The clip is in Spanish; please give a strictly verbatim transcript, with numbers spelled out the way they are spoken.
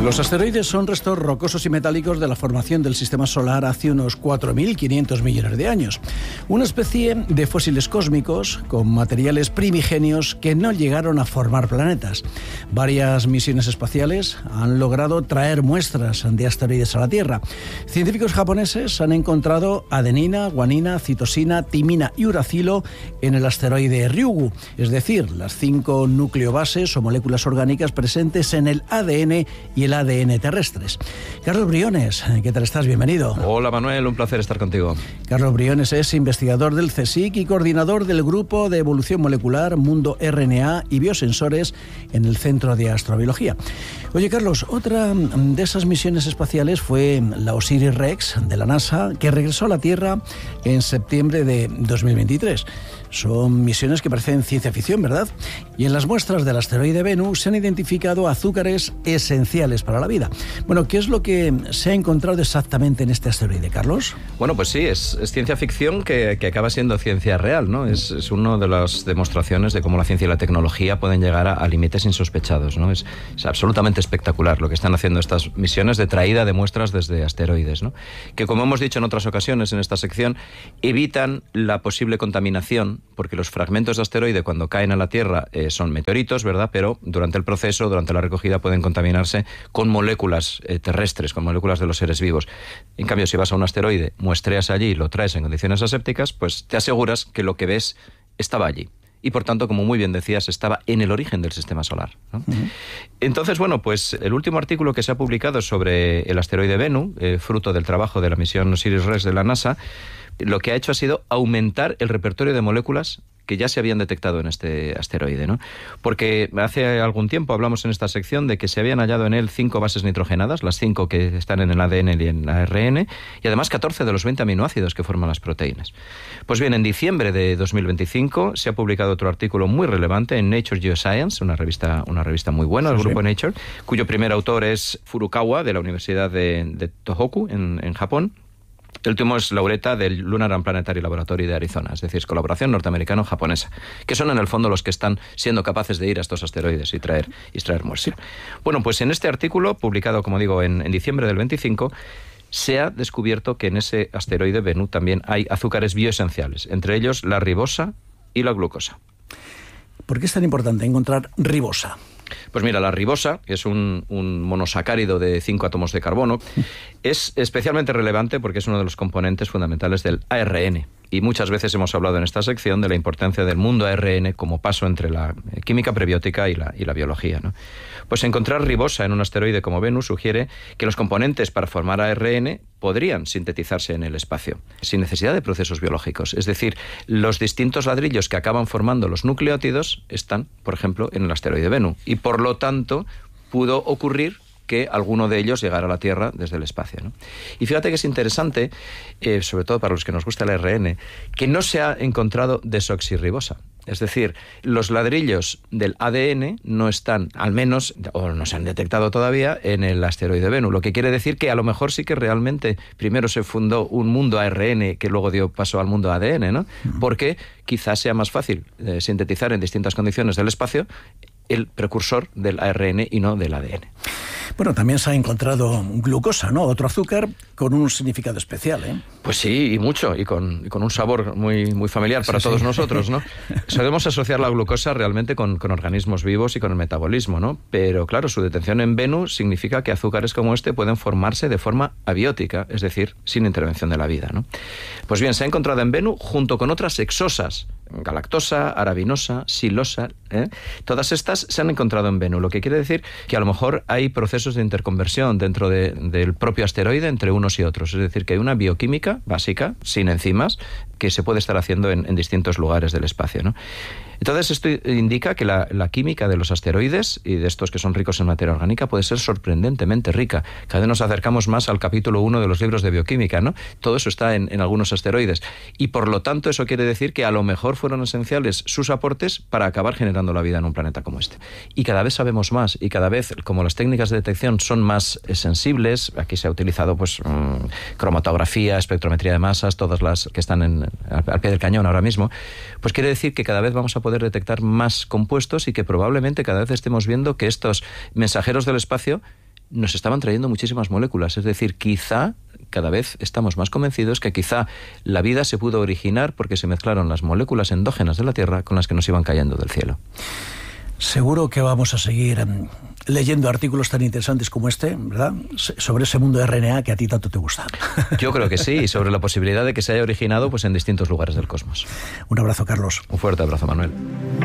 Los asteroides son restos rocosos y metálicos de la formación del sistema solar hace unos cuatro mil quinientos millones de años. Una especie de fósiles cósmicos con materiales primigenios que no llegaron a formar planetas. Varias misiones espaciales han logrado traer muestras de asteroides a la Tierra. Científicos japoneses han encontrado adenina, guanina, citosina, timina y uracilo en el asteroide Ryugu, es decir, las cinco nucleobases o moléculas orgánicas presentes en el A D N y el A D N terrestres. Carlos Briones, ¿qué tal estás? Bienvenido. Hola Manuel, un placer estar contigo. Carlos Briones es investigador del CSIC y coordinador del Grupo de Evolución Molecular, Mundo R N A y Biosensores en el Centro de Astrobiología. Oye Carlos, otra de esas misiones espaciales fue la Osiris-Rex de la NASA, que regresó a la Tierra en septiembre de dos mil veintitrés. Son misiones que parecen ciencia ficción, ¿verdad? Y en las muestras del asteroide Bennu se han identificado azúcares esenciales para la vida. Bueno, ¿qué es lo que se ha encontrado exactamente en este asteroide, Carlos? Bueno, pues sí, es, es ciencia ficción que, que acaba siendo ciencia real, ¿no? Es, es una de las demostraciones de cómo la ciencia y la tecnología pueden llegar a, a límites insospechados, ¿no? Es, es absolutamente espectacular lo que están haciendo estas misiones de traída de muestras desde asteroides, ¿no? Que, como hemos dicho en otras ocasiones en esta sección, evitan la posible contaminación, porque los fragmentos de asteroide cuando caen a la Tierra eh, son meteoritos, ¿verdad? Pero durante el proceso, durante la recogida, pueden contaminarse con moléculas eh, terrestres, con moléculas de los seres vivos. En cambio, si vas a un asteroide, muestreas allí y lo traes en condiciones asépticas, pues te aseguras que lo que ves estaba allí. Y por tanto, como muy bien decías, estaba en el origen del sistema solar, ¿no? Uh-huh. Entonces, bueno, pues el último artículo que se ha publicado sobre el asteroide Bennu, eh, fruto del trabajo de la misión Osiris-Rex de la NASA, lo que ha hecho ha sido aumentar el repertorio de moléculas que ya se habían detectado en este asteroide, ¿no? Porque hace algún tiempo hablamos en esta sección de que se habían hallado en él cinco bases nitrogenadas, las cinco que están en el A D N y en la R N, y además catorce de los veinte aminoácidos que forman las proteínas. Pues bien, en diciembre de dos mil veinticinco se ha publicado otro artículo muy relevante en Nature Geoscience, una revista, una revista muy buena del sí, grupo sí. Nature, cuyo primer autor es Furukawa, de la Universidad de, de Tohoku, en, en Japón. El último es laureata del Lunar and Planetary Laboratory de Arizona, es decir, es colaboración norteamericano-japonesa, que son en el fondo los que están siendo capaces de ir a estos asteroides y traer, y traer muestras. Sí. Bueno, pues en este artículo, publicado, como digo, en, en diciembre del veinticinco, se ha descubierto que en ese asteroide Bennu también hay azúcares bioesenciales, entre ellos la ribosa y la glucosa. ¿Por qué es tan importante encontrar ribosa? Pues mira, la ribosa, que es un, un monosacárido de cinco átomos de carbono, es especialmente relevante porque es uno de los componentes fundamentales del A R N. Y muchas veces hemos hablado en esta sección de la importancia del mundo A R N como paso entre la química prebiótica y la, y la biología, ¿no? Pues encontrar ribosa en un asteroide como Bennu sugiere que los componentes para formar A R N podrían sintetizarse en el espacio, sin necesidad de procesos biológicos. Es decir, los distintos ladrillos que acaban formando los nucleótidos están, por ejemplo, en el asteroide Bennu. Y por lo tanto, pudo ocurrir que alguno de ellos llegara a la Tierra desde el espacio, ¿no? Y fíjate que es interesante, eh, sobre todo para los que nos gusta el A R N, que no se ha encontrado desoxirribosa. Es decir, los ladrillos del A D N no están, al menos, o no se han detectado todavía, en el asteroide Bennu. Lo que quiere decir que a lo mejor sí que realmente primero se fundó un mundo A R N que luego dio paso al mundo A D N, ¿no? Porque quizás sea más fácil eh, sintetizar en distintas condiciones del espacio el precursor del A R N y no del A D N. Bueno, también se ha encontrado glucosa, ¿no? Otro azúcar con un significado especial, ¿eh? Pues sí, y mucho, y con, y con un sabor muy, muy familiar para sí, todos sí. nosotros, ¿no? Solemos asociar la glucosa realmente con, con organismos vivos y con el metabolismo, ¿no? Pero claro, su detención en Bennu significa que azúcares como este pueden formarse de forma abiótica, es decir, sin intervención de la vida, ¿no? Pues bien, se ha encontrado en Bennu junto con otras hexosas, galactosa, arabinosa, silosa, ¿eh? Todas estas se han encontrado en Bennu, lo que quiere decir que a lo mejor hay procesos de interconversión dentro de, del propio asteroide entre unos y otros, es decir, que hay una bioquímica básica, sin enzimas, que se puede estar haciendo en, en distintos lugares del espacio, ¿no? Entonces esto indica que la, la química de los asteroides y de estos que son ricos en materia orgánica puede ser sorprendentemente rica. Cada vez nos acercamos más al capítulo uno de los libros de bioquímica, ¿no? Todo eso está en, en algunos asteroides. Y por lo tanto eso quiere decir que a lo mejor fueron esenciales sus aportes para acabar generando la vida en un planeta como este. Y cada vez sabemos más y cada vez, como las técnicas de detección son más sensibles, aquí se ha utilizado pues mmm, cromatografía, espectrometría de masas, todas las que están en, al, al pie del cañón ahora mismo, pues quiere decir que cada vez vamos a poder detectar más compuestos y que probablemente cada vez estemos viendo que estos mensajeros del espacio nos estaban trayendo muchísimas moléculas. Es decir, quizá cada vez estamos más convencidos que quizá la vida se pudo originar porque se mezclaron las moléculas endógenas de la Tierra con las que nos iban cayendo del cielo. Seguro que vamos a seguir um, leyendo artículos tan interesantes como este, ¿verdad? Sobre ese mundo de R N A que a ti tanto te gusta. Yo creo que sí, y sobre la posibilidad de que se haya originado pues, en distintos lugares del cosmos. Un abrazo, Carlos. Un fuerte abrazo, Manuel.